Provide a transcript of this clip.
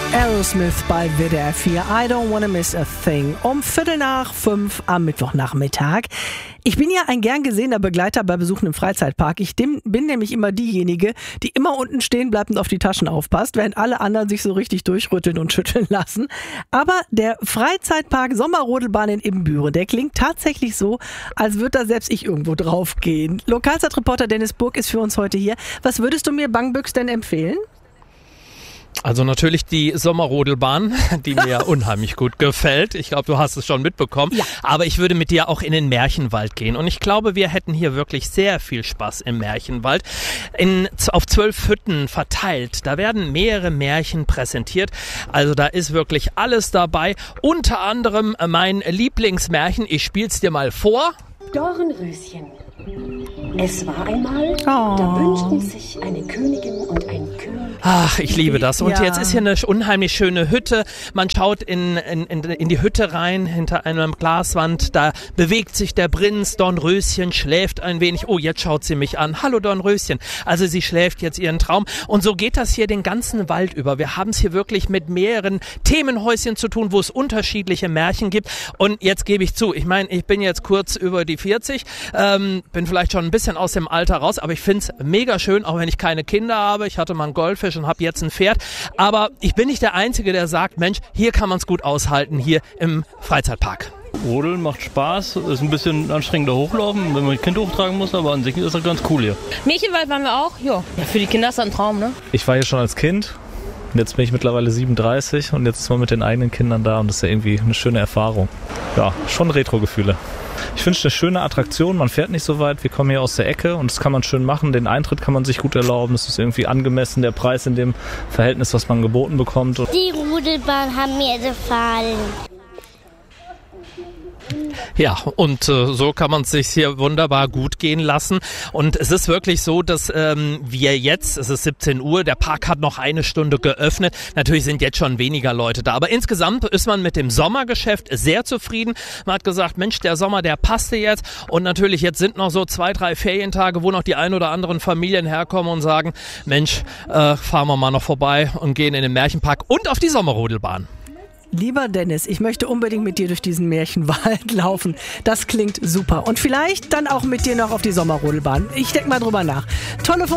Aerosmith bei WDR 4. I don't wanna miss a thing. Um 4:45 am Mittwochnachmittag. Ich bin ja ein gern gesehener Begleiter bei Besuchen im Freizeitpark. Ich bin nämlich immer diejenige, die immer unten stehen bleibt und auf die Taschen aufpasst, während alle anderen sich so richtig durchrütteln und schütteln lassen. Aber der Freizeitpark Sommerrodelbahn in Ibbenbüren, der klingt tatsächlich so, als würde da selbst ich irgendwo drauf gehen. Lokalzeitreporter Dennis Burg ist für uns heute hier. Was würdest du mir Bangbüchs denn empfehlen? Also natürlich die Sommerrodelbahn, die mir unheimlich gut gefällt. Ich glaube, du hast es schon mitbekommen. Ja. Aber ich würde mit dir auch in den Märchenwald gehen. Und ich glaube, wir hätten hier wirklich sehr viel Spaß im Märchenwald. Auf 12 Hütten verteilt. Da werden mehrere Märchen präsentiert. Also da ist wirklich alles dabei. Unter anderem mein Lieblingsmärchen. Ich spiel's dir mal vor. Dornröschen. Es war einmal, da wünschten sich eine Königin und ein König. Ach, ich liebe das. Und jetzt ist hier eine unheimlich schöne Hütte. Man schaut in die Hütte rein, hinter einer Glaswand. Da bewegt sich der Prinz. Dornröschen schläft ein wenig. Oh, jetzt schaut sie mich an. Hallo Dornröschen. Also sie schläft jetzt ihren Traum. Und so geht das hier den ganzen Wald über. Wir haben es hier wirklich mit mehreren Themenhäuschen zu tun, wo es unterschiedliche Märchen gibt. Und jetzt gebe ich zu, ich meine, ich bin jetzt kurz über die 40, bin vielleicht schon ein bisschen aus dem Alter raus, aber ich finde es mega schön, auch wenn ich keine Kinder habe. Ich hatte mal einen Goldfisch und habe jetzt ein Pferd. Aber ich bin nicht der Einzige, der sagt, Mensch, hier kann man es gut aushalten, hier im Freizeitpark. Rodeln macht Spaß, ist ein bisschen anstrengender hochlaufen, wenn man ein Kind hochtragen muss, aber an sich ist das ganz cool hier. Märchenwald waren wir auch, ja. Für die Kinder ist das ein Traum, ne? Ich war hier schon als Kind. Und jetzt bin ich mittlerweile 37 und jetzt ist man mit den eigenen Kindern da und das ist ja irgendwie eine schöne Erfahrung. Ja, schon Retro-Gefühle. Ich finde es eine schöne Attraktion, man fährt nicht so weit, wir kommen hier aus der Ecke und das kann man schön machen, den Eintritt kann man sich gut erlauben, es ist irgendwie angemessen, der Preis in dem Verhältnis, was man geboten bekommt. Die Rodelbahn haben mir gefallen. Ja, und so kann man es sich hier wunderbar gut gehen lassen. Und es ist wirklich so, dass wir jetzt, es ist 17 Uhr, der Park hat noch eine Stunde geöffnet. Natürlich sind jetzt schon weniger Leute da. Aber insgesamt ist man mit dem Sommergeschäft sehr zufrieden. Man hat gesagt, Mensch, der Sommer, der passte jetzt. Und natürlich, jetzt sind noch so 2, 3 Ferientage, wo noch die ein oder anderen Familien herkommen und sagen, Mensch, fahren wir mal noch vorbei und gehen in den Märchenpark und auf die Sommerrodelbahn. Lieber Dennis, ich möchte unbedingt mit dir durch diesen Märchenwald laufen. Das klingt super. Und vielleicht dann auch mit dir noch auf die Sommerrodelbahn. Ich denke mal drüber nach. Tolle